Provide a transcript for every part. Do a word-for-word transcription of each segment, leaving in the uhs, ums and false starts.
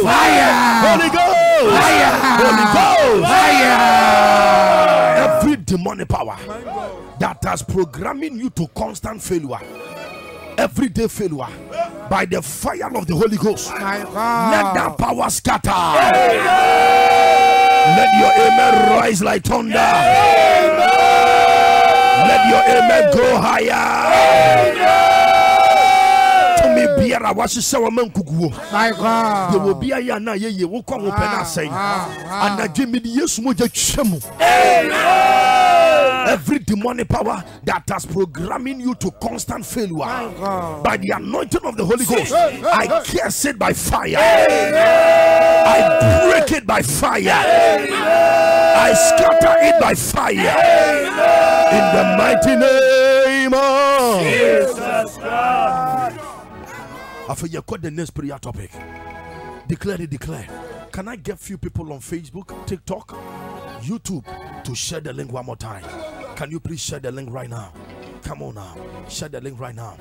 Fire! Holy Ghost! Fire! Holy Ghost! Fire! Every demonic power that has programming you to constant failure, everyday failure, by the fire of the Holy Ghost, let that power scatter. Let your amen rise like thunder. Amen. Let your amen go higher. To me, Biara was so a man kugu. My God, you will be a yana, ye will come open and say, and I give me the yes, Moja Chemu. Every demonic power that has programming you to constant failure, by the anointing of the Holy Ghost, I curse it by fire. I break it by fire. I scatter it by fire. In the mighty name of Jesus Christ. After you got the next prayer topic, declare it, declare. Can I get few people on Facebook, TikTok, YouTube to share the link one more time? Can you please share the link right now? Come on now, share the link right now.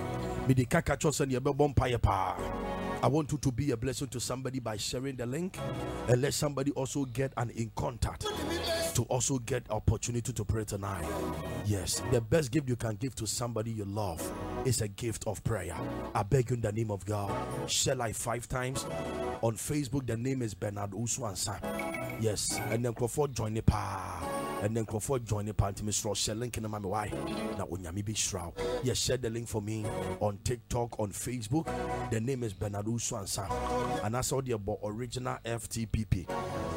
I want you to be a blessing to somebody by sharing the link, and let somebody also get an in contact to also get opportunity to pray tonight. Yes, the best gift you can give to somebody you love is a gift of prayer. I beg you in the name of God, share like five times. On Facebook, the name is Bernard Uswansa. Yes, and then Crawford join the pa, and then Crawford join the party. Mister Share link in my why now when you be shroud. Yes, share the link for me on TikTok, on Facebook. The name is Bernard Uswansa, and I saw the about original F T P P.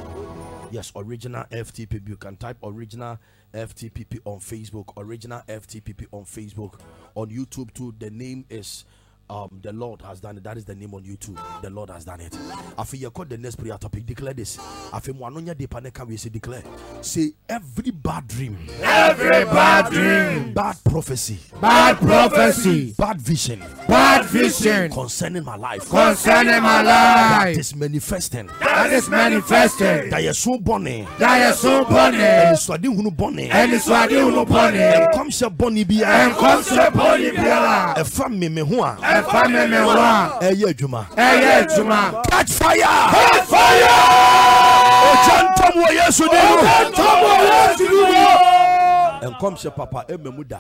Yes, original F T P P. You can type original F T P P on Facebook, original F T P P on Facebook. On YouTube too, the name is um the Lord has done it. That is the name on YouTube. The Lord has done it. I feel you call the next prayer topic. Declare this. I feel Mwanonya de Paneka we say declare. Say every bad dream, every bad dream, bad prophecy, bad prophecy, bad vision, bad vision concerning my life, concerning my life, that is manifesting, that is manifesting, that is so bonny, that is so bonny, and it's swadi hunu bonny, and it's swadi hunu bonny, and come se bonny bia, and come se bonny bia, e fam me me ho a, e fam me me ho a, e ye adwuma, e ye adwuma, catch fire, catch fire, o chantom wo Yesu ni, o chantom wo Yesu ni, and come se papa e memuda,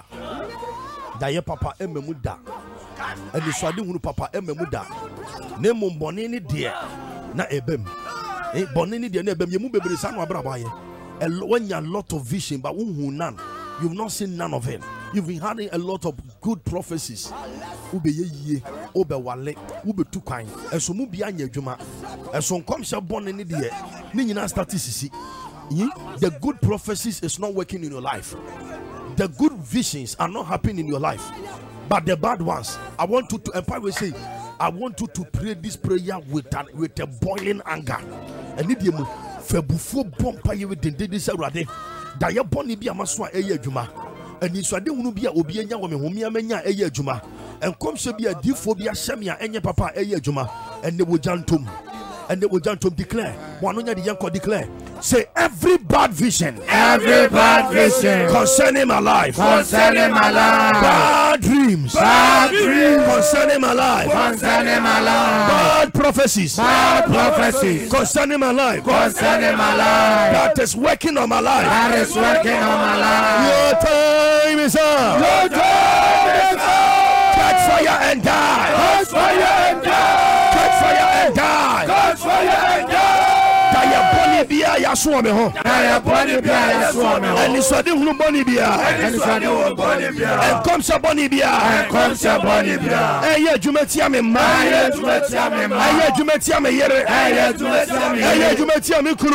da ye papa e memuda. And the swadi hunu papa e memuda. Ne mo bonny ni de na ebem. Eh, bonini de nebem yemu bebre sanu abrabaye. When you have a lot of vision, but none, you've not seen none of it. You've been having a lot of good prophecies. Ube ye, ube wale, ube tukain. And so mubi anye juma. And so come se bonini de. Ni na statistics. The good prophecies is not working in your life. The good visions are not happening in your life. But the bad ones, I want you to empower say, I want you to pray this prayer with an, with a boiling anger. And need you febufu bompa ye with the this already. Da ya boni bi amaswa eye adwuma. And you swade hunu bi a obi anya wo me homi amanya eye adwuma. And come se bi a difo bi ahyemia enye papa eye adwuma. And they will jantum. And they will jantum declare. One onya the yanko declare. Say every bad vision, every bad vision concerning my life, concerning my life, bad dreams, bad dreams concerning my life, concerning my life, bad prophecies, bad prophecies concerning my life, concerning my life, that is working on my life, that is working on my life. Your time is up. Your time is up. Catch fire and die. Catch fire and die. Catch fire and die. Catch fire and die. Bia ya so me ho ya boni bia ya so me ho eni so de hunu boni bia eni so de hunu boni bia en kom se boni bia en kom se boni bia e ye adwumatia me ma e ye adwumatia me ma e ye adwumatia me yere e ye adwumatia me e ye adwumatia me kunu